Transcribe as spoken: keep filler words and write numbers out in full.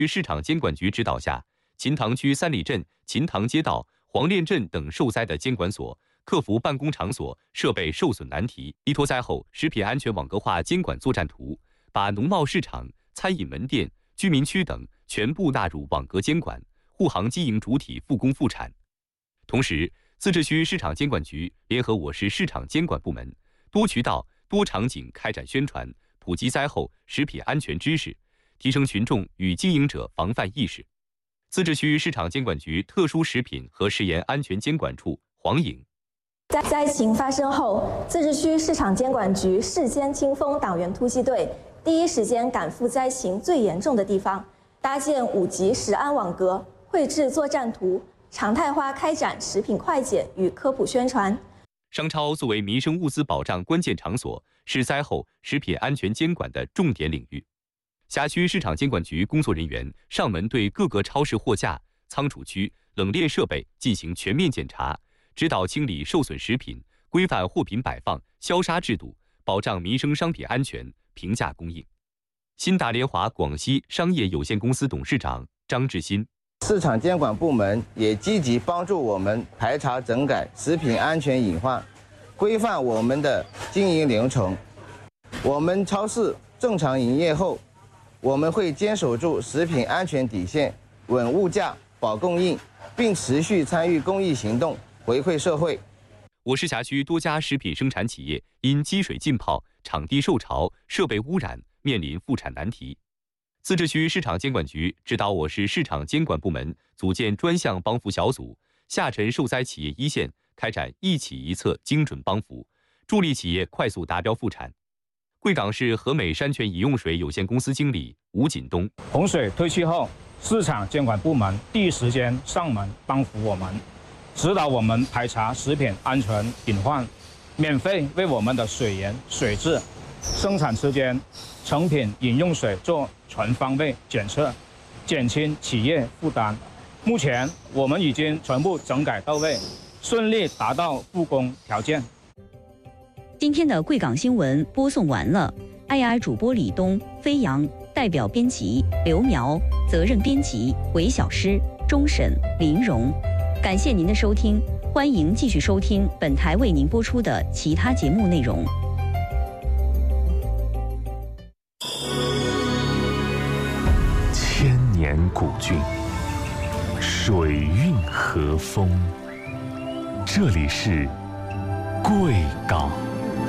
于市场监管局指导下，秦塘区三里镇、秦塘街道、黄练镇等受灾的监管所克服办公场所设备受损难题，依托灾后食品安全网格化监管作战图，把农贸市场、餐饮门店、居民区等全部纳入网格监管，护航经营主体复工复产。同时，自治区市场监管局联合我市市场监管部门，多渠道、多场景开展宣传，普及灾后食品安全知识，提升群众与经营者防范意识。自治区市场监管局特殊食品和食盐安全监管处黄颖。 在灾情发生后，自治区市场监管局市监清风党员突击队第一时间赶赴灾情最严重的地方，搭建五级食安网格，绘制作战图，常态化开展食品快检与科普宣传。 商超作为民生物资保障关键场所，是灾后食品安全监管的重点领域。辖区市场监管局工作人员上门对各个超市货架、仓储区、冷链设备进行全面检查，指导清理受损食品，规范货品摆放、消杀制度，保障民生商品安全、平价供应。新达联华广西商业有限公司董事长张志新。 市场监管部门也积极帮助我们排查整改食品安全隐患，规范我们的经营流程。我们超市正常营业后，我们会坚守住食品安全底线，稳物价、保供应，并持续参与公益行动，回馈社会。 我市辖区多家食品生产企业因积水浸泡、场地受潮、设备污染，面临复产难题。自治区市场监管局指导我市市场监管部门组建专项帮扶小组，下沉受灾企业一线，开展一企一策精准帮扶，助力企业快速达标复产。贵港市和美山泉饮用水有限公司经理吴锦东： 洪水退去后，市场监管部门第一时间上门帮扶我们，指导我们排查食品安全隐患，免费为我们的水源、水质、生产期间成品饮用水做全方位检测，减轻企业负担。目前我们已经全部整改到位，顺利达到复工条件。 今天的贵港新闻播送完了 ，I R 主播李东、飞扬，代表编辑刘苗，责任编辑韦小诗、钟审、林荣。感谢您的收听，欢迎继续收听本台为您播出的其他节目内容。 千年古郡，水韵和风，这里是贵港。